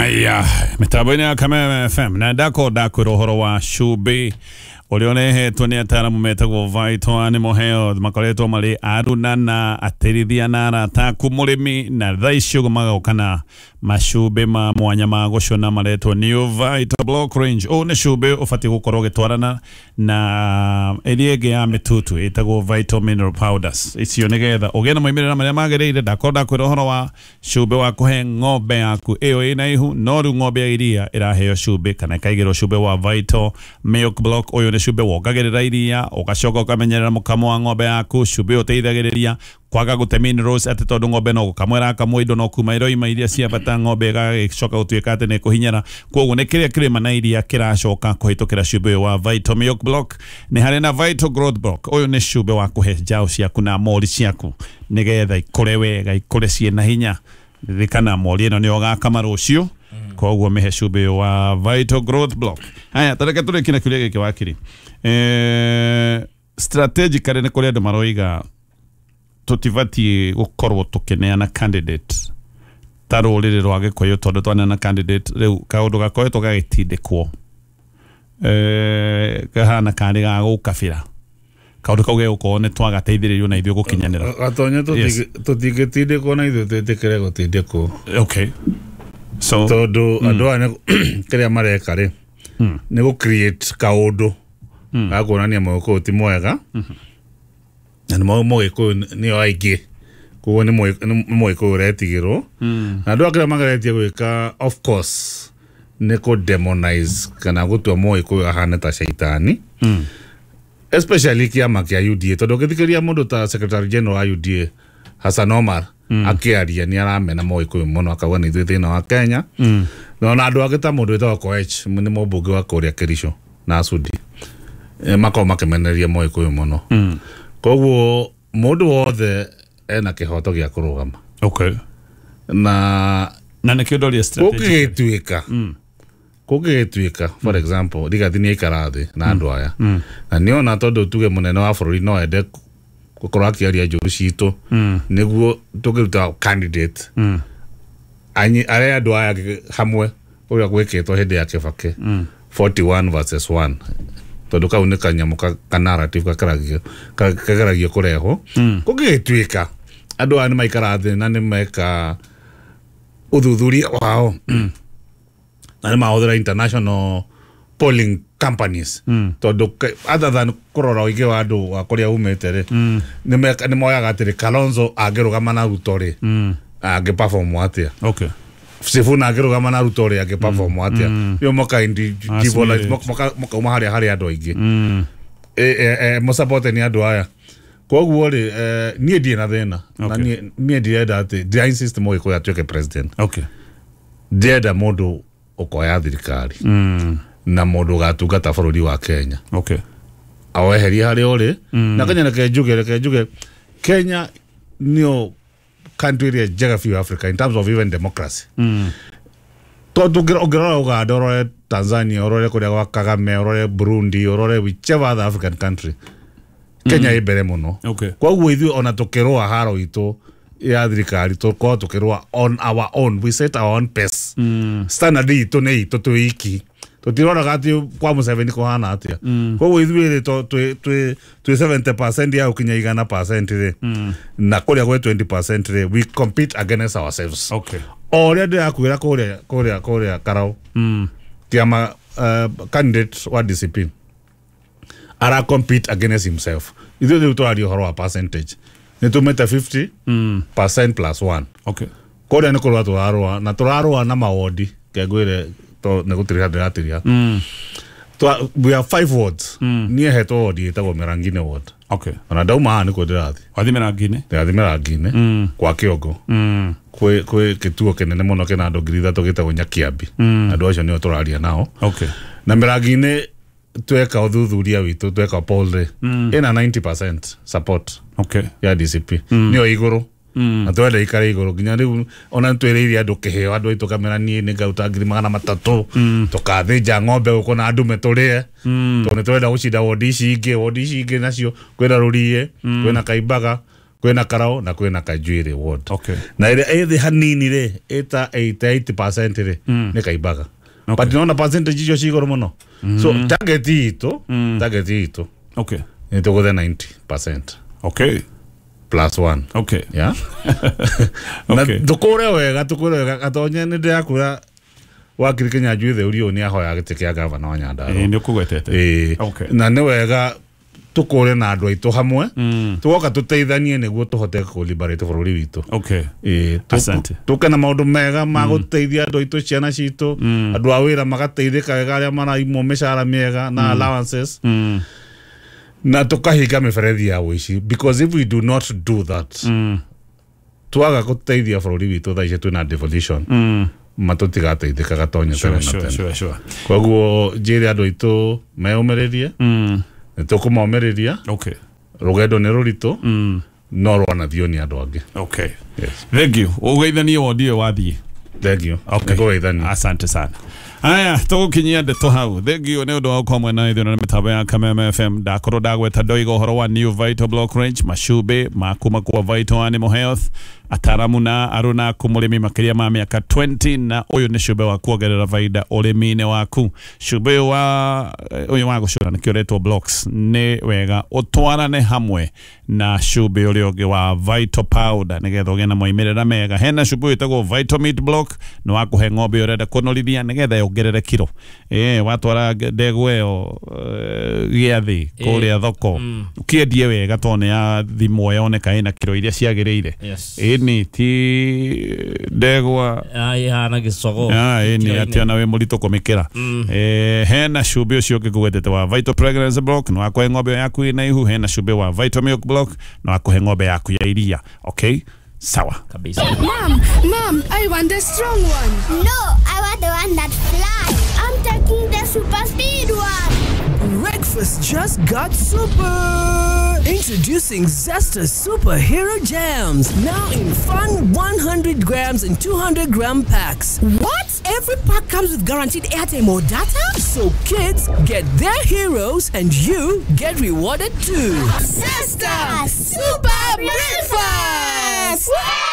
Aya, mitambo-ini ya Kameme FM na ndakå rohoro wa Cumbä ũrĩa ũrehetwo nĩ ataramu metagwo Vital Animal Health makoretwo marĩ aruna na atĩrithia na arata aku mũrĩmi na thaa ici ũguo magokana macumbĩ ma mwanya ma gũcũna maretwo New Vital Block Range. Ũũ nĩ cumbĩ ũbatiĩ gũkorwo ũgĩtwarana na ĩrĩa ĩngĩ ya mĩtutu ĩtagwo Vital Mineral Powders. Icio nĩgetha ũgĩe na moimĩrĩra marĩa magĩrĩire. Ndakwĩra ũhoro wa cumbĩ wa kũhe ng'ombe yaku ĩyo ĩna ihu, no rĩu ng'ombe ya iria ĩraheo cumbĩ kana ĩkaigĩrwo cumbĩ wa Vital Milk Block. Ũyũ nĩ cumbĩ wongagĩrĩra iria, ũgacoka ũkamenyerera mũkamo wa ng'ombe yaku. Cumbĩ ũteithagĩrĩria kwaga gũte minerals atĩ tondũ ng'ombe no gũkamwo ĩrakamwo indo no kuma iroima iria cia bata ng'ombe ĩgagĩcoka gũtuĩka atĩ nĩ kũhinyara. Koguo nĩ kĩrĩa kĩrĩma na iria kĩracoka kũhĩtũkĩra cumbĩ ũyũ wa Vital Milk Block. Nĩ harĩ na Vital Growth Block. Ũyũ nĩ cumbĩ wa kũhe njaũ ciaku na mori ciaku nĩgetha ikũre wega, ikũre ciĩna hinya. Ririkana mori ĩno nĩyo ũgakama rũciũ. Koguo mĩhe cumbĩ ũyũ wa Vital Growth Block. Haya, tareke tũrĩkie na kĩũria gĩkĩ wakiri. Strategically nĩ kũrĩ andũ maroiga tũtibatiĩ gũkorwo tũkĩneana candidate ta rũrĩrĩ rwa Gĩkũyũ tondũ twaneana candidate rĩu kaũndũ gakoretwo gagĩtindĩkwo kahana karĩ ga gũkabĩra. Kaũndũ kau gegũkorwo nĩ twagateithĩrĩrio na ithuĩ gũkinyanĩra. Gatonya tũtingĩtindĩkwo na ithuĩ twĩtĩkĩre gũtindĩkwo. Okay. So tondũ andũ aya kĩrĩa mareka rĩ nĩ gũ create kaũndũ ga kuonania Mũgĩkũyũ ti mwega na Mũgĩkũyũ nĩo aingĩ, koguo nĩ Mũgĩkũyũ ũretigĩrwo. Na andũ akĩrĩa mageretie gwĩka of course nĩ kũ demonize kana gũtua Mũgĩkũyũ ahane ta shaitani, especially kĩama kĩa UDA. Tondũ ũgĩthikĩrĩria mũndũ ta Secretary General wa UDA Hassan Omar akĩaria nĩ aramena Mũgĩkũyũ mũno, akauga nĩ ithuĩ thĩna wa Kenya. Na andũ angĩ ta mũndũ wĩtagwo Koech nĩ mũmbunge wa kũrĩa Kericho na Sudi makorwo makĩmenereria Mũgĩkũyũ mũno. Koguo mũndũ wothe ena kĩhoto gĩa kũrũgama. Okay. Na nĩ kĩũndũ strategy kũgĩtuĩka for example Rigathi nĩ aikara thĩ na andũ aya na nĩona tondũ tuge mũnene wa bũrũri no ende gũkorwo akĩaria njũru citũ nĩguo tũkĩruta candidate arĩa andũ aya hamwe ũrĩa gwĩkĩtwo hĩndĩ ya Kibaki 41 versus 1 tondũ kau nĩ kanyamũ ka narrative kageragio kũrehwo. Kũgĩtuĩka andũ aya nĩ maikara thĩ na nĩ meka ũthuthuria wao na nĩ mahũthĩra international polling companies tondũ other than kũrora ũingĩ wa andũ wa kũrĩa umĩte rĩ nĩ moyaga atĩrĩ Kalonzo angĩrũgama na Ruto rĩ angĩperform atĩa. Okay. Sifuna angĩrũgama na Ruto rĩ angĩperform atĩa. Rĩu mokauma harĩa andũ aingĩ mũsupport nĩ andũ aya. Koguo rĩ niĩ ndirĩ na thĩna na niĩ ndirenda atĩ ndĩra insist Mũgĩkũyũ atuĩke president. Okay. Ndĩrenda mũndũ ũkoya thirikari na mũndũ ũgatungata bũrũri wa Kenya. Okay. Aweherie harĩa ũrĩ na Kenya reke njuge Kenya nĩyo country ĩrĩa njega biũ Africa in terms of even democracy. Tondũ ũngĩrora Uganda, ũrore Tanzania, ũrore kũrĩa gwa Kagame, ũrore Burundi, ũrore whichever other African country, Kenya ĩ mbere mũno. Koguo ithuĩ ona tũkĩrũa haro itũ ya thirikari tũkorwo tũkĩrũa on our own, we set our own pace. Standard itũ nĩ itũ twiki tũtiroraga atĩ kwa Museveni kũhana atĩa. Koguo ithuĩ twĩ 70% ya ũkinya 100% rĩ na kũrĩa gwĩ 20% rĩ we compete against ourselves. Okay. Ũrĩa ndĩrakwĩra kũrĩa Karau kĩama candidate wa DCP ara compete against himself. Ithuĩ rĩu tũraria ũhoro wa percentage nĩ tumĩte 50% plus 1. Okay. Kũrĩa nĩ kũrũa tũrarũa na mawodi kĩngwĩre nĩ gũtirĩ handũ ratiria. We have 5 wards. Niĩ hetwo ward ĩtagwo Merangine ward. Okay. Ona ndauma haha nĩkuo ndĩrathiĩ. Wathi Merangine? Ndĩrathiĩ Merangine kwa Kĩongo. Kwĩ kĩtuo kĩnene mũno kĩna andũ 3,000 gĩtagwo Nyakiambi. Andũ acio nĩo tũraria nao. Okay. Na Merangine tweka ũthuthuria witũ tweka poll rĩ ĩna 90% support. Okay. Ya DCP. Nĩyo igũrũ. Na twenda ikare igũrũ nginya rĩu ona twĩrĩire andũ kĩheo andũ aitũ kamera niĩ nĩ ngauta 300,000 tũkathĩnja ng'ombe gũkũ na ndume tũrĩe tondũ nĩ twenda gũcinda wodi ici ingĩ nacio kwĩna Rũriĩ kwĩna Kaimbaga kwina karao na kwina kajui reward Okay. na ile hanini re eta 80% re ne kaibaga but no na percentage icio cigoro muno so target ito Okay. nito go 90%. Okay. +1. Okay. Yeah. Okay. Na tukure wega atonya ni ndakura wakiri Kenya juithe uri oni ahoya gitike ya governor wa Nyandarua. Ni kugwetete. Okay. Na ni wega tukure na andu aitu hamwe tugoka tuteithanie niguo tuhote ku liberate bururi witu. Okay. Asante. Tukana maundu mega ma guteithia andu aitu ciana citu andu a wira magateithika wega aria maraimo mishara mega na allowances. Na tukahiga miferethi ya wici because if we do not do that twaga guteithia bururi witu tha ici twina devolution matutigateithika gatonya tena Sure. Koguo njiri andu aitu meumererie tukumaumereria. Okay. Rugendo ni ruritu no rwanathio ni andu angi. Okay. Yes. Thank you. Ugeithanie wodio wathie. Thank you. Okay. Asante sana. Aya, tugukinyia ndeto hau. Thank you ni undu wa ukomwe na ithuĩ na mitambo ya Kameme FM. Ndakorwo ndagweta ndoiga uhoro wa New Vital Block Range Mashube makuma kwa Vital Animal Health ataramu na aruna kumurimi makiria ma miaka 20 na uyu ni Shube wa kuongerera faida urimi-ini waku. Shube wa uyu wa gucura ni kioretwo blocks ni wega utwarane hamwe na Shube uri ungi wa Vital Powder nigetha ugie na moimirira mega. Hena Shube witagwo Vital Meat Block no wakuhe ng'ombe urenda kunorithia nigetha yongerere kiro. Watwara ndegu ĩyo giathi kuria thoko ukiendie wega tone ya thimo yoneka ina kiro iria ciagĩrĩire. Ni ti ndegwa hana gicogo ni ationa we murito kumikira. Hena Shube ucio ngigwetete wa Vital Pregnancy Block no akwe ng'ombe yaku ina ihu. Hena Shube wa Vital Milk Block no akwe ng'ombe yaku ya iria. Okay, sawa kabisa. Mom, I want the strong one. No, I want the one that flies. I'm taking the super speed one. Breakfast just got super. Introducing Zesta Superhero Jams. Now in fun 100 grams and 200 gram packs. What? Every pack comes with guaranteed airtime or data? So kids get their heroes and you get rewarded too. Zesta Super Breakfast!